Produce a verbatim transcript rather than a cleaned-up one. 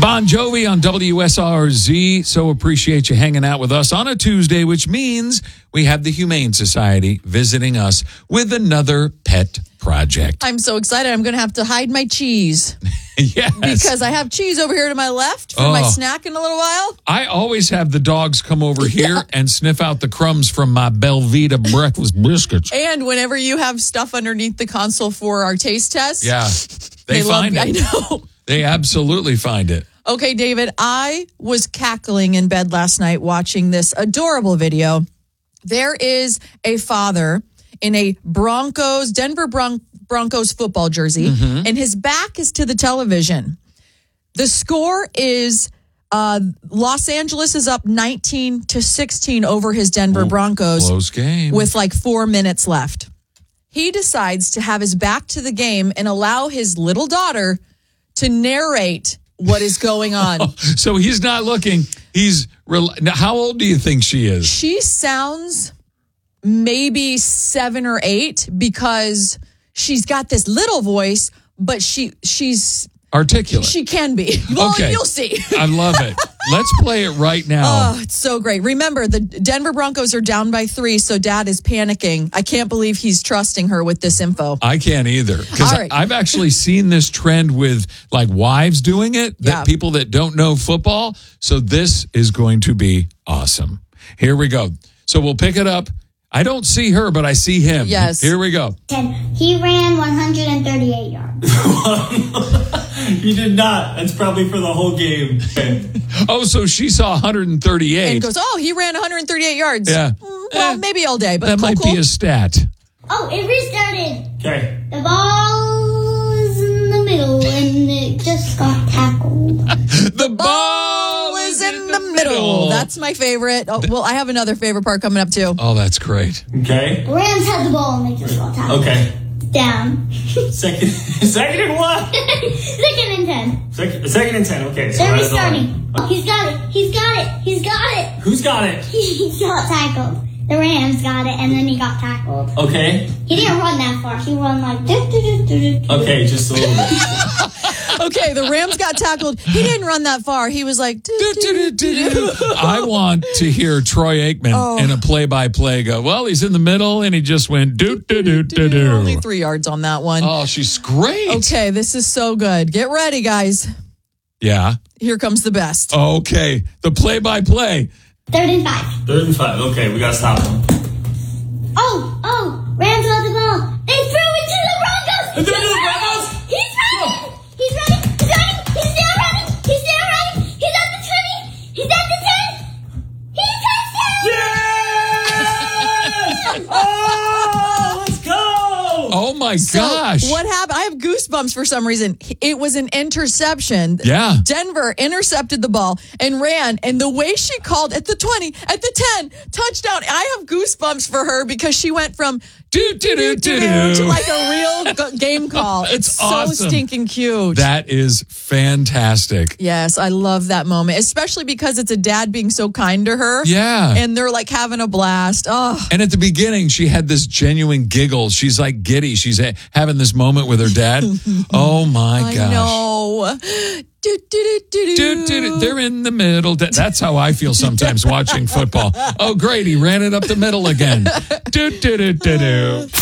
Bon Jovi on W S R Z. So appreciate you hanging out with us on a Tuesday, which means we have the Humane Society visiting us with another pet project. I'm so excited. I'm going to have to hide my cheese. Yes. Because I have cheese over here to my left for oh. my snack in a little while. I always have the dogs come over here yeah. and sniff out the crumbs from my Belvita breakfast biscuits. And whenever you have stuff underneath the console for our taste test. Yeah. They, they find love, it. I know. They absolutely find it. Okay, David, I was cackling in bed last night watching this adorable video. There is a father in a Broncos, Denver Bron- Broncos football jersey, mm-hmm. and his back is to the television. The score is uh, Los Angeles is up nineteen to sixteen over his Denver Ooh, Broncos. Close game. With like four minutes left. He decides to have his back to the game and allow his little daughter to narrate what is going on. So he's not looking. He's now, how old do you think she is? She sounds maybe seven or eight because she's got this little voice, but she she's articulate. She can be. Well, okay. You'll see. I love it. Let's play it right now. Oh, it's so great. Remember, the Denver Broncos are down by three, so Dad is panicking. I can't believe he's trusting her with this info. I can't either. Because right. I've actually seen this trend with like wives doing it, that yeah. people that don't know football. So this is going to be awesome. Here we go. So we'll pick it up. I don't see her, but I see him. Yes. Here we go. He ran one hundred thirty-eight yards. He did not. That's probably for the whole game. Oh, so she saw one hundred thirty-eight. And goes, oh, he ran one hundred thirty-eight yards. Yeah. Mm, well, eh, maybe all day, but that cool, might cool. be a stat. Oh, it restarted. Okay. The ball is in the middle and it just got tackled. The ball is in the middle. That's my favorite. Oh, well, I have another favorite part coming up too. Oh, that's great. Okay. The Rams had the ball and they just got tackled. Okay. Down. Second, second and what? Second and ten. Second, second and ten. Okay. So They're restarting. Oh, he's got it. He's got it. He's got it. Who's got it? He got tackled. The Rams got it, and then he got tackled. Okay. He didn't run that far. He run like... Do, do, do, do, do. Okay, just a little bit. Okay, the Rams got tackled. He didn't run that far. He was like... Do, do, do, do, do. I want to hear Troy Aikman Oh. in a play-by-play go, well, he's in the middle, and he just went do-do-do-do-do. Only three yards on that one. Oh, she's great. Okay, this is so good. Get ready, guys. Yeah. Here comes the best. Okay, the play-by-play. Third and five. Third and five. Okay, we got to stop him. Oh, oh, Rams got the ball. They threw it to the Broncos. They threw it to the Broncos? He's running. He's running. He's running. He's still running. He's still running. He's at the twenty. He's at the ten. He's touchdown. Yes! Oh, let's go. Oh, my So gosh. what happened? I have goosebumps for some reason. It was an interception. Yeah. Denver intercepted the ball and ran. And the way she called at the twenty, at the ten, touchdown. I have goosebumps for her because she went from do do do do do to like a real g- game call. It's so awesome. stinking cute. That is fantastic. Yes, I love that moment, especially because it's a dad being so kind to her. Yeah. And they're like having a blast. Oh, And at the beginning, she had this genuine giggle. She's like giddy. She's ha- having this moment with her dad. Oh, my I gosh. know. Do, do, do, do, Do, do, do. They're in the middle. That's how I feel sometimes watching football. Oh, great. He ran it up the middle again. Do, do, do, do, do.